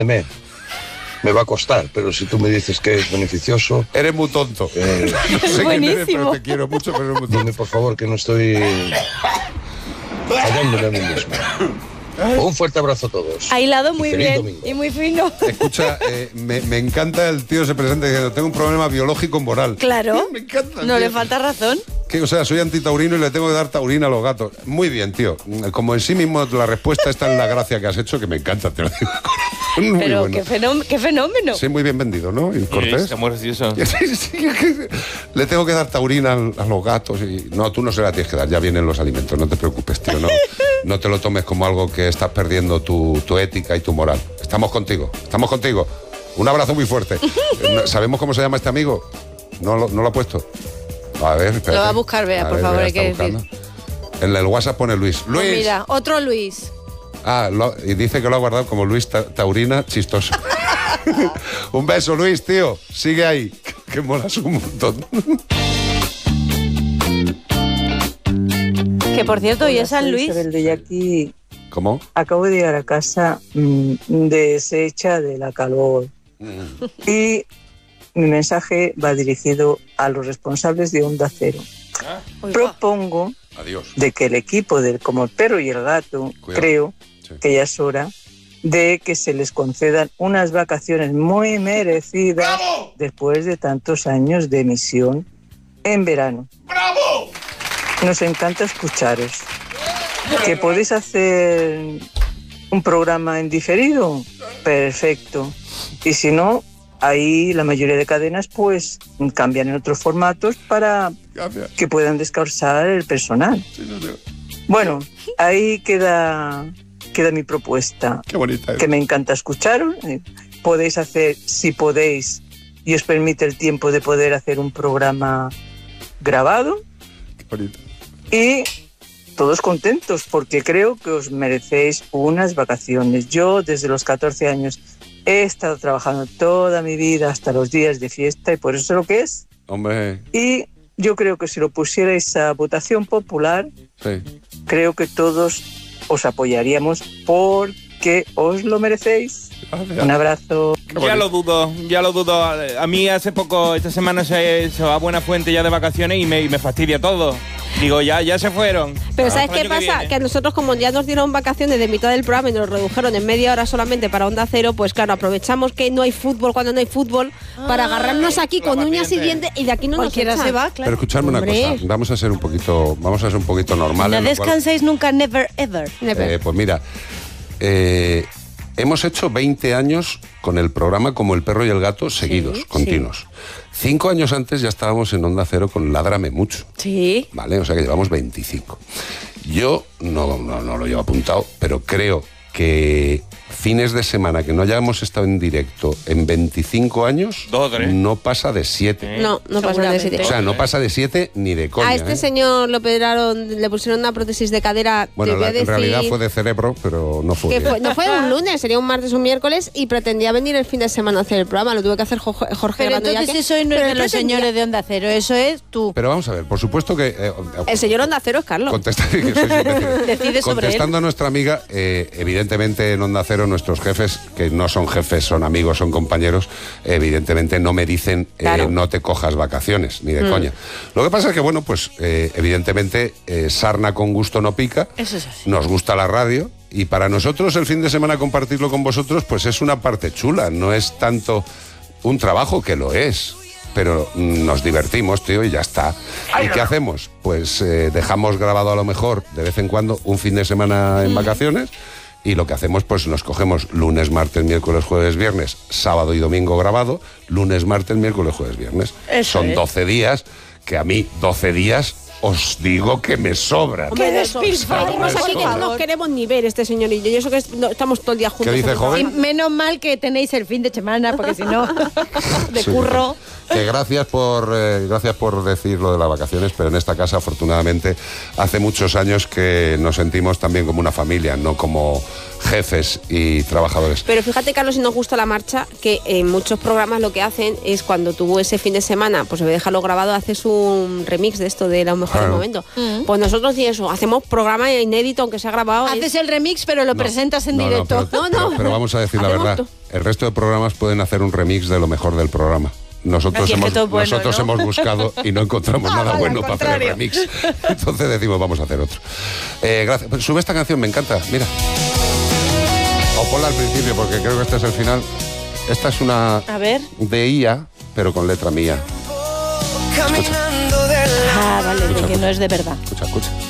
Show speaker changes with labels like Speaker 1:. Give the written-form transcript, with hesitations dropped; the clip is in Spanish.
Speaker 1: me va a costar, pero si tú me dices que es beneficioso...
Speaker 2: Eres muy tonto.
Speaker 3: No sé quién eres, pero
Speaker 2: te quiero mucho, pero eres muy tonto.
Speaker 1: Dime, por favor, que no estoy fallándole a mí mismo. Un fuerte abrazo a todos.
Speaker 3: Ha hilado muy
Speaker 1: Feliz
Speaker 3: bien
Speaker 1: domingo.
Speaker 3: y muy fino.
Speaker 2: Escucha, me encanta el tío se presenta diciendo, tengo un problema biológico moral.
Speaker 3: Claro.
Speaker 2: Me encanta.
Speaker 3: No
Speaker 2: tío.
Speaker 3: le falta razón.
Speaker 2: O sea, soy antitaurino y le tengo que dar taurina a los gatos. Muy bien, tío. Como en sí mismo la respuesta está en la gracia que has hecho, que me encanta, te lo digo de corazón. Muy
Speaker 3: Pero
Speaker 2: bueno.
Speaker 3: qué fenómeno.
Speaker 2: Sí, muy bien vendido, ¿no? Y Cortés.
Speaker 4: Está muy gracioso.
Speaker 2: Sí, le tengo que dar taurina a los gatos y... No, tú no se la tienes que dar, ya vienen los alimentos, no te preocupes, tío. No te lo tomes como algo que estás perdiendo tu ética y tu moral. Estamos contigo. Un abrazo muy fuerte. ¿Sabemos cómo se llama este amigo? No lo ha puesto. A ver, espérate.
Speaker 3: Lo va a buscar, Bea, por favor, hay que decir.
Speaker 2: En el WhatsApp pone Luis. ¡Luis!
Speaker 3: Pues mira, otro Luis.
Speaker 2: Y dice que lo ha guardado como Luis Taurina chistoso. Un beso, Luis, tío. Sigue ahí, que molas un montón.
Speaker 3: Que por cierto, hoy es San Luis.
Speaker 5: Isabel de Yaqui.
Speaker 2: ¿Cómo?
Speaker 5: Acabo de llegar a casa deshecha de la calor. Y mi mensaje va dirigido a los responsables de Onda Cero. Propongo de que el equipo del Como el Perro y el Gato, creo que ya es hora de que se les concedan unas vacaciones muy merecidas. ¡Bravo! Después de tantos años de emisión en verano. ¡Bravo! Nos encanta escucharos. ¿Que podéis hacer un programa en diferido? Perfecto. Y si no, ahí la mayoría de cadenas pues cambian en otros formatos para que puedan descansar el personal. Bueno, ahí queda mi propuesta.
Speaker 2: Qué bonita.
Speaker 5: Que me encanta escucharos. Podéis hacer, si podéis, y os permite el tiempo de poder hacer un programa grabado.
Speaker 2: Qué bonito.
Speaker 5: Y todos contentos porque creo que os merecéis unas vacaciones. Yo desde los 14 años he estado trabajando toda mi vida hasta los días de fiesta y por eso sé lo que es.
Speaker 2: Hombre.
Speaker 5: Y yo creo que si lo pusierais a votación popular, creo que todos os apoyaríamos porque os lo merecéis. Un abrazo.
Speaker 4: Ya lo dudo. A mí hace poco, esta semana se va a Buenafuente ya de vacaciones y me fastidia todo. Digo, ya se fueron.
Speaker 3: Pero ¿sabes qué pasa? Que a nosotros, como ya nos dieron vacaciones de mitad del programa y nos lo redujeron en media hora solamente para Onda Cero, pues claro, aprovechamos que no hay fútbol cuando no hay fútbol para agarrarnos aquí con uñas y dientes y de aquí no cualquiera nos se va, claro.
Speaker 2: Pero escuchadme una cosa, vamos a ser un poquito normales.
Speaker 3: No descanséis nunca, never ever.
Speaker 2: Pues mira, hemos hecho 20 años con el programa Como el Perro y el Gato seguidos, continuos. 5 años antes ya estábamos en Onda Cero con Ládrame Mucho.
Speaker 3: Sí.
Speaker 2: Vale, o sea que llevamos 25. Yo no lo llevo apuntado, pero creo que fines de semana que no hayamos estado en directo en 25 años,
Speaker 4: 2 o 3.
Speaker 2: no pasa de 7.
Speaker 3: No pasa de 7.
Speaker 2: O sea, no pasa de 7 ni de coña.
Speaker 3: A este señor lo operaron, le pusieron una prótesis de cadera.
Speaker 2: Bueno,
Speaker 3: te voy a decir,
Speaker 2: en realidad fue de cerebro, pero no fue.
Speaker 3: No fue un lunes, sería un martes o un miércoles y pretendía venir el fin de semana a hacer el programa. Lo tuve que hacer Jorge.
Speaker 6: Pero entonces eso no es de los señores de Onda Cero, eso es tú.
Speaker 2: Pero vamos a ver, por supuesto que...
Speaker 3: el señor Onda Cero es Carlos.
Speaker 2: Contestando a nuestra amiga, evidentemente en Onda Cero nuestros jefes, que no son jefes, son amigos, son compañeros, evidentemente no me dicen no te cojas vacaciones, ni de coña. Lo que pasa es que, bueno, pues evidentemente sarna con gusto no pica.
Speaker 6: Eso es así.
Speaker 2: Nos gusta la radio. Y para nosotros el fin de semana compartirlo con vosotros pues es una parte chula, no es tanto un trabajo, que lo es, pero nos divertimos, tío, y ya está. ¿Y qué hacemos? Pues dejamos grabado a lo mejor de vez en cuando un fin de semana en vacaciones y lo que hacemos pues nos cogemos lunes, martes, miércoles, jueves, viernes, sábado y domingo grabado, lunes, martes, miércoles, jueves, viernes. Son 12 días, que a mí 12 días... os digo que me sobra.
Speaker 3: ¡Qué despilfarros! Aquí que no nos queremos ni ver este señor y yo. Y eso que estamos todo el día juntos.
Speaker 2: ¿Qué dice, joven?
Speaker 6: Y menos mal que tenéis el fin de semana, porque si no, de curro.
Speaker 2: Que gracias por decir lo de las vacaciones, pero en esta casa, afortunadamente, hace muchos años que nos sentimos también como una familia, no como jefes y trabajadores.
Speaker 3: Pero fíjate, Carlos, si nos gusta la marcha, que en muchos programas lo que hacen es cuando tú ese fin de semana, pues en vez de dejarlo grabado, haces un remix de esto de los mejores momentos. Pues nosotros y eso, hacemos programa inédito, aunque se ha grabado.
Speaker 6: Haces el remix, pero lo presentas en directo.
Speaker 2: Pero vamos a decir la verdad. El resto de programas pueden hacer un remix de lo mejor del programa. Nosotros hemos buscado y no encontramos nada bueno para hacer el remix. Entonces decimos, vamos a hacer otro. Gracias. Pues sube esta canción, me encanta. Mira. O ponla al principio, porque creo que este es el final. Esta es una de IA, pero con letra mía. Escucha.
Speaker 6: Ah, vale, de que no es de verdad.
Speaker 2: Escucha.